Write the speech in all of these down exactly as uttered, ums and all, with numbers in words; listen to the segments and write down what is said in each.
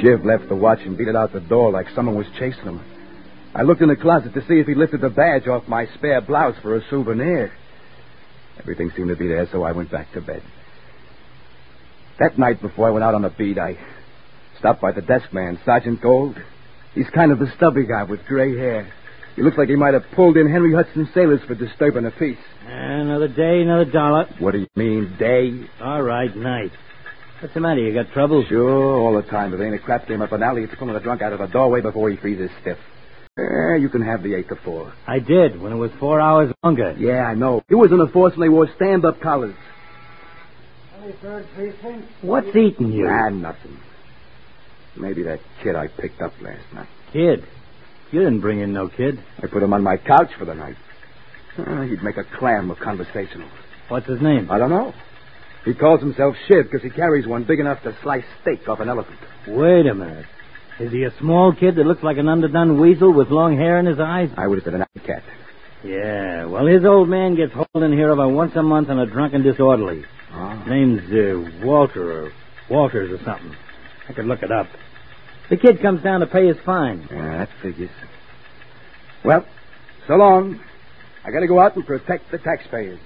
Shiv left the watch and beat it out the door like someone was chasing him. I looked in the closet to see if he lifted the badge off my spare blouse for a souvenir. Everything seemed to be there, so I went back to bed. That night before I went out on the beat, I stopped by the desk man, Sergeant Gold. He's kind of a stubby guy with gray hair. He looks like he might have pulled in Henry Hudson's sailors for disturbing the peace. Another day, another dollar. What do you mean, day? All right, night. What's the matter? You got trouble? Sure, all the time. But ain't a crap game up an alley. It's pulling a drunk out of the doorway before he freezes stiff. Eh, you can have the eight to four. I did, when it was four hours longer. Yeah, I know. You was in the force when they wore stand-up collars. Third precinct. What's eating you? Ah, nothing. Maybe that kid I picked up last night. Kid? You didn't bring in no kid. I put him on my couch for the night. Uh, he'd make a clam of conversational. What's his name? I don't know. He calls himself Shiv because he carries one big enough to slice steak off an elephant. Wait a minute. Is he a small kid that looks like an underdone weasel with long hair in his eyes? I would have been an alley cat. Yeah, well, his old man gets hauled in here about once a month on a drunken disorderly. Oh. Name's uh, Walter or Walters or something. I could look it up. The kid comes down to pay his fine. Yeah, that figures. Well, so long. I gotta go out and protect the taxpayers.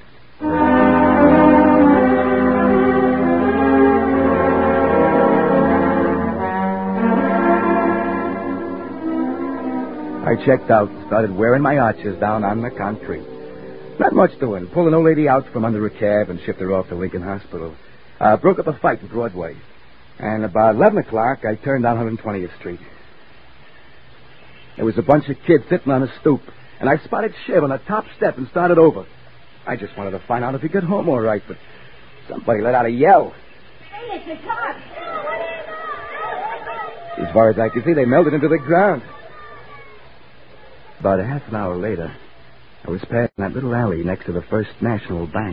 I checked out and started wearing my arches down on the concrete. Not much doing. Pull an old lady out from under a cab and shipped her off to Lincoln Hospital. Uh, broke up a fight in Broadway. And about eleven o'clock, I turned down one hundred twentieth Street. There was a bunch of kids sitting on a stoop, and I spotted Shiv on the top step and started over. I just wanted to find out if he got home all right, but somebody let out a yell. Hey, it's the cops. As far as I could see, they melted into the ground. About a half an hour later, I was passing that little alley next to the First National Bank.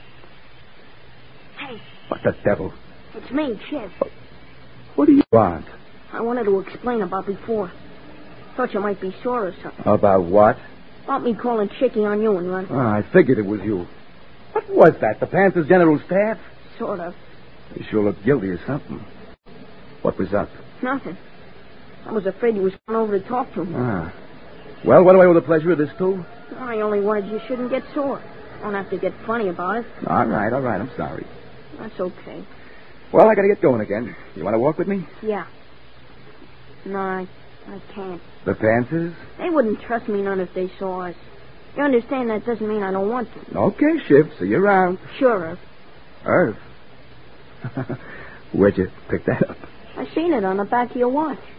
Hey. What the devil? It's me, Shiv. What do you want? I wanted to explain about before. Thought you might be sore or something. About what? About me calling Chicky on you and run. Oh, I figured it was you. What was that? The Panthers General Staff? Sort of. You sure look guilty or something. What was up? Nothing. I was afraid you was coming over to talk to me. Ah. Well, what do I owe the pleasure of this to? I only wanted you shouldn't get sore. Don't have to get funny about it. All right, all right. I'm sorry. That's okay. Well, I gotta get going again. You want to walk with me? Yeah. No, I, I can't. The Panthers? They wouldn't trust me none if they saw us. You understand that doesn't mean I don't want to. Okay, Shiv. See you around. Sure, Irv. Irv? Where'd you pick that up? I seen it on the back of your watch.